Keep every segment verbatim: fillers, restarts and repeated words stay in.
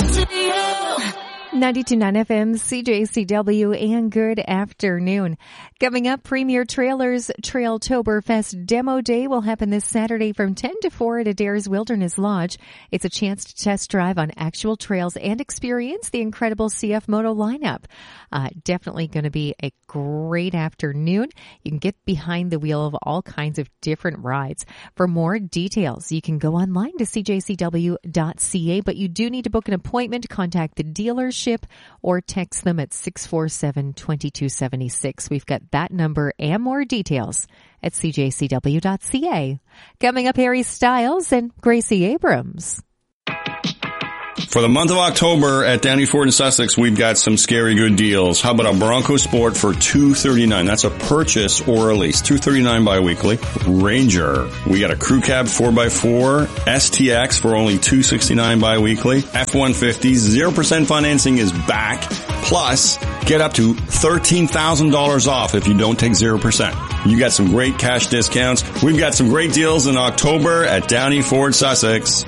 ninety-two point nine F M, C J C W, and good afternoon. Coming up, Premier Trailers Trailtoberfest Demo Day will happen this Saturday from ten to four at Adair's Wilderness Lodge. It's a chance to test drive on actual trails and experience the incredible C F Moto lineup. Uh, definitely going to be a great afternoon. You can get behind the wheel of all kinds of different rides. For more details, you can go online to c j c w dot c a, but you do need to book an appointment. Contact the dealership or text them at six four seven, two two seven six. We've got that number and more details at c j c w dot c a. Coming up, Harry Styles and Gracie Abrams. For the month of October at Downey Ford in Sussex, we've got some scary good deals. How about a Bronco Sport for two hundred thirty-nine dollars? That's a purchase or a lease. two hundred thirty-nine dollars bi-weekly. Ranger. We got a Crew Cab four by four S T X for only two hundred sixty-nine dollars bi-weekly. F one fifty. zero percent financing is back. Plus, get up to thirteen thousand dollars off if you don't take zero percent. You got some great cash discounts. We've got some great deals in October at Downey Ford Sussex.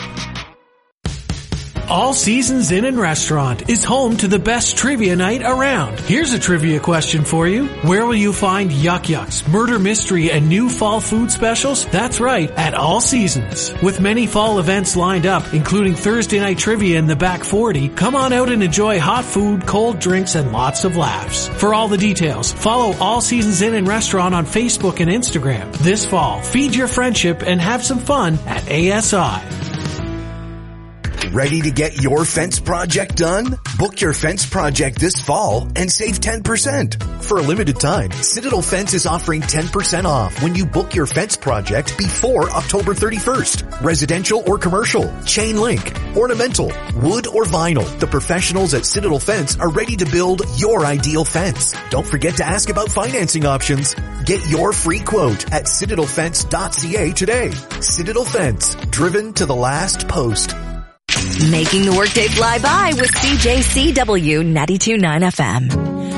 All Seasons Inn and Restaurant is home to the best trivia night around. Here's a trivia question for you. Where will you find Yuck Yucks, Murder Mystery, and new fall food specials? That's right, at All Seasons. With many fall events lined up, including Thursday night trivia in the back forty, come on out and enjoy hot food, cold drinks, and lots of laughs. For all the details, follow All Seasons Inn and Restaurant on Facebook and Instagram. This fall, feed your friendship and have some fun at A S I. Ready to get your fence project done? Book your fence project this fall and save ten percent. For a limited time, Citadel Fence is offering ten percent off when you book your fence project before October thirty-first. Residential or commercial, chain link, ornamental, wood or vinyl. The professionals at Citadel Fence are ready to build your ideal fence. Don't forget to ask about financing options. Get your free quote at citadel fence dot c a today. Citadel Fence, driven to the last post. Making the workday fly by with C J C W ninety-two point nine F M.